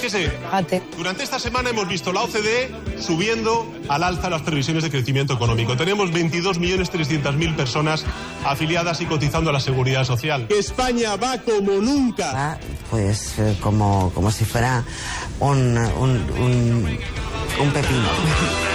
Fíjese, durante esta semana hemos visto la OCDE subiendo al alza las previsiones de crecimiento económico. Tenemos 22.300.000 personas afiliadas y cotizando a la Seguridad Social. Que España va como nunca. Va, pues como si fuera un pepino.